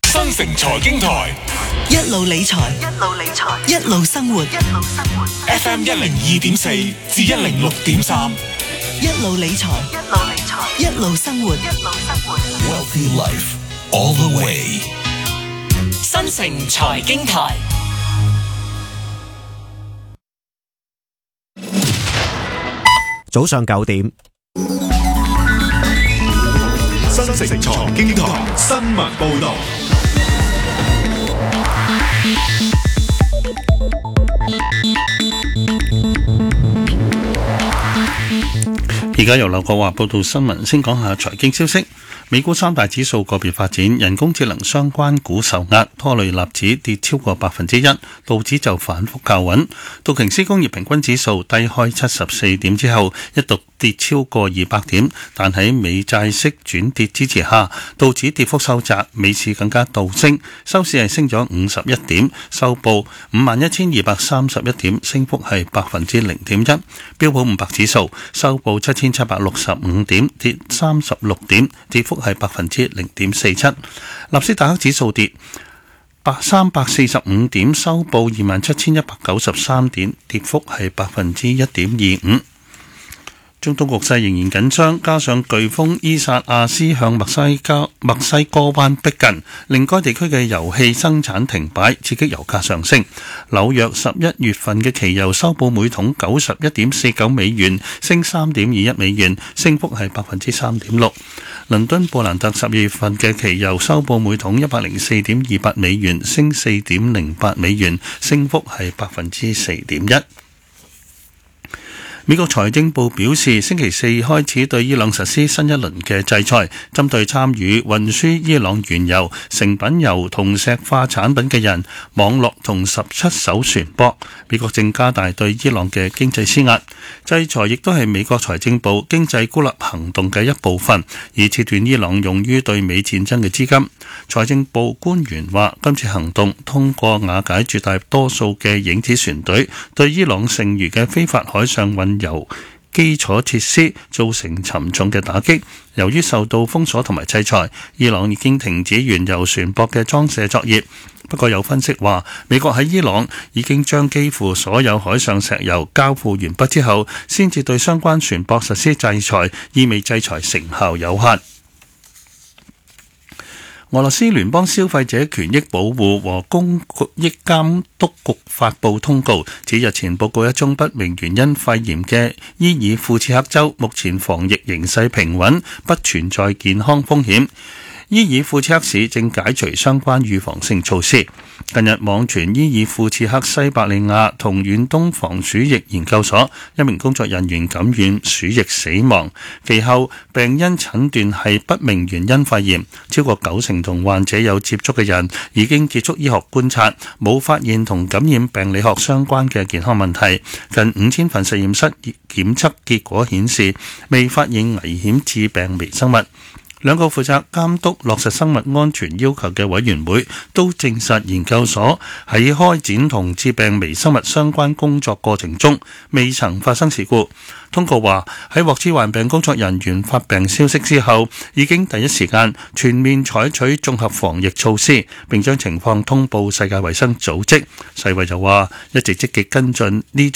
新城財經台一路理財，一路生活。 FM 102.4至106.3， 一路理財，一路生活。 Wealthy Life all the way。 新城財經台。 早上9點， 新城財經台新聞報道。 而家由劉國華報道新聞，先講下財經消息。美股三大指數個別發展，人工智能相關股受壓，拖累納指跌超過1%，道指就反覆靠穩。道瓊斯工業平均指數低開74點之後，一度跌超過200點，但喺美債息轉跌支持下，道指跌幅收窄，美市更加倒升，收市係升咗51點，收報51,231點，升幅係0.1%。標普500指數收報7,765點，跌36點，跌幅係0.47%。納斯達克指數跌345點，收報27,193點，跌幅係1.25%。中東局勢仍然緊張，加上颶風伊薩亞斯向墨西哥灣逼近，令該地區嘅油氣生產停擺，刺激油價上升。紐約11月份嘅期油收報每桶91.49美元，升3.21美元，升幅係3.6%。倫敦布蘭特12月份嘅期油收報每桶104.28美元，升4.08美元，升幅係4.1%。美國財政部表示，星期四開始對伊朗實施新一輪嘅制裁，針對參與運輸伊朗原油、成品油同石化產品嘅人、網絡同17艘船舶。美國正加大對伊朗嘅經濟施壓，制裁亦都係美國財政部經濟孤立行動嘅一部分，以切斷伊朗用於對美戰爭嘅資金。財政部官員話，今次行動通過瓦解絕大多數嘅影子船隊，對伊朗剩餘嘅非法海上運油基礎設施造成沉重嘅打擊。由於受到封鎖同埋制裁，伊朗已經停止原油船舶嘅裝卸作業。不過有分析話，美國喺伊朗已經將幾乎所有海上石油交付完畢之後，先至對相關船舶實施制裁，意味制裁成效有限。俄羅斯聯邦消費者權益保護和公益監督局發布通告，指日前報告一宗不明原因肺炎嘅伊爾庫茨克州，目前防疫形勢平穩，不存在健康風險。伊爾庫茨克市正解除相關預防性措施。近日網傳伊爾庫茨克西伯利亞同遠東防鼠疫研究所一名工作人員感染鼠疫死亡，其後病因診斷係不明原因肺炎。超過90%同患者有接觸嘅人已經結束醫學觀察，冇發現同感染病理學相關嘅健康問題。近5000份實驗室檢測結果顯示，未發現危險致病微生物。兩個負責監督落實生物安全要求嘅委員會都證實，研究所喺開展同致病微生物相關工作過程中未曾發生事故。通告話，喺獲知患病工作人員發病消息之後，已經第一時間全面採取綜合防疫措施，並將情況通報世界衛生組織。世衛就話一直積極跟進呢